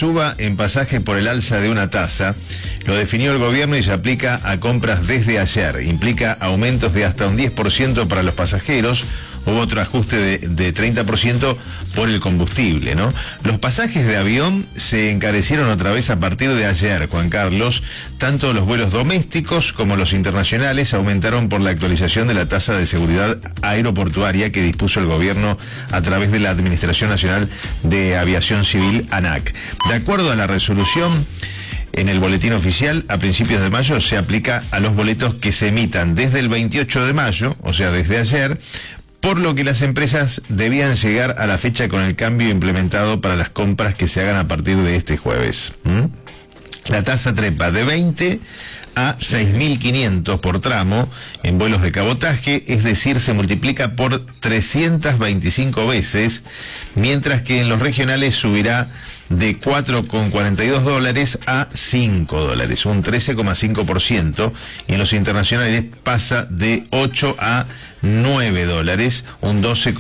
suba en pasaje por el alza de una tasa lo definió el gobierno y se aplica a compras desde ayer. Implica aumentos de hasta un 10% para los pasajeros. Hubo otro ajuste de 30% por el combustible, ¿no? Los pasajes de avión se encarecieron otra vez a partir de ayer, Juan Carlos. Tanto los vuelos domésticos como los internacionales aumentaron por la actualización de la tasa de seguridad aeroportuaria que dispuso el gobierno a través de la Administración Nacional de Aviación Civil, ANAC. De acuerdo a la resolución, en el boletín oficial, a principios de mayo, se aplica a los boletos que se emitan desde el 28 de mayo, o sea, desde ayer, por lo que las empresas debían llegar a la fecha con el cambio implementado para las compras que se hagan a partir de este jueves. La tasa trepa de 20 a 6.500 por tramo en vuelos de cabotaje, es decir, se multiplica por 325 veces, mientras que en los regionales subirá de $4,42 a $5, un 13,5%, y en los internacionales pasa de $8 a $9, un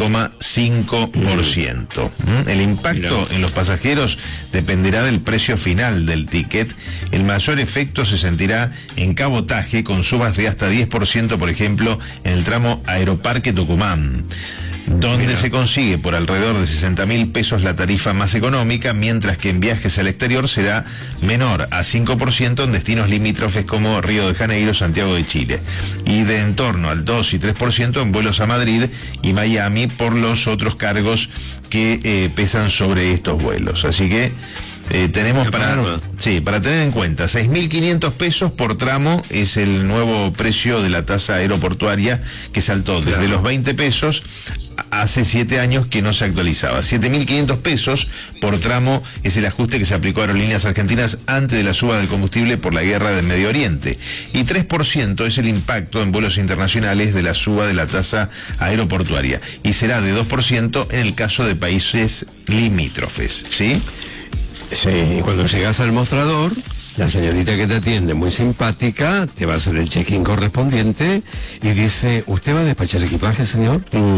12,5%. El impacto en los pasajeros dependerá del precio final del ticket. El mayor efecto se sentirá en cabotaje, con subas de hasta 10%, por ejemplo, en el tramo Aeroparque Tucumán, donde se consigue por alrededor de 60.000 pesos la tarifa más económica, mientras que en viajes al exterior será menor a 5% en destinos limítrofes como Río de Janeiro, Santiago de Chile, y de en torno al 2 y 3% en vuelos a Madrid y Miami por los otros cargos que pesan sobre estos vuelos. Así que tenemos para tener en cuenta, 6.500 pesos por tramo es el nuevo precio de la tasa aeroportuaria, que saltó desde los 20 pesos hace 7 años que no se actualizaba. 7.500 pesos por tramo es el ajuste que se aplicó a Aerolíneas Argentinas antes de la suba del combustible por la guerra del Medio Oriente. Y 3% es el impacto en vuelos internacionales de la suba de la tasa aeroportuaria. Y será de 2% en el caso de países limítrofes, ¿sí? Sí, y cuando llegas al mostrador, la señorita que te atiende, muy simpática, te va a hacer el check-in correspondiente y dice: ¿usted va a despachar equipaje, señor?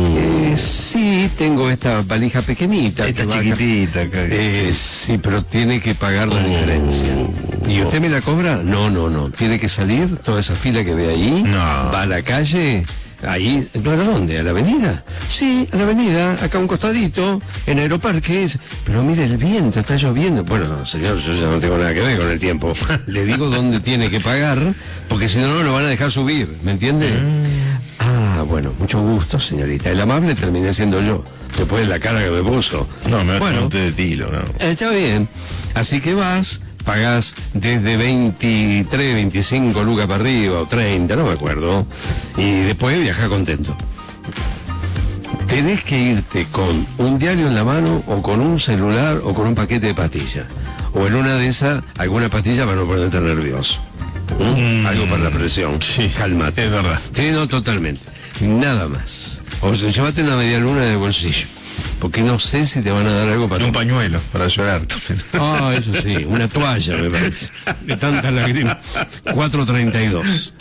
Sí, tengo esta valija pequeñita. Esta chiquitita. Sí, pero tiene que pagar la diferencia. ¿Y usted me la cobra? No. Tiene que salir toda esa fila que ve ahí, va a la calle. Ahí, ¿no? ¿A dónde? ¿A la avenida? Sí, a la avenida, acá a un costadito, en Aeroparque. Pero mire, el viento, está lloviendo. Bueno, señor, yo ya no tengo nada que ver con el tiempo. Le digo dónde tiene que pagar, porque si no, no lo van a dejar subir, ¿me entiende? Ah, bueno, mucho gusto, señorita. El amable terminé siendo yo, después de la cara que me puso. No, me pregunté de tilo, ¿no? Está bien. Así que vas, pagás desde 23, 25 lucas para arriba, o 30, no me acuerdo, y después viajás contento. Tenés que irte con un diario en la mano, o con un celular, o con un paquete de pastillas. O en una de esas, alguna pastilla para no ponerte nervioso. Algo para la presión. Sí, cálmate. Es verdad. Sí, no, totalmente. Nada más. O sea, llévate una media luna de bolsillo, porque no sé si te van a dar algo para... Un pañuelo para llorar también. Ah, eso sí, una toalla, me parece. De tantas lágrimas. 4:32.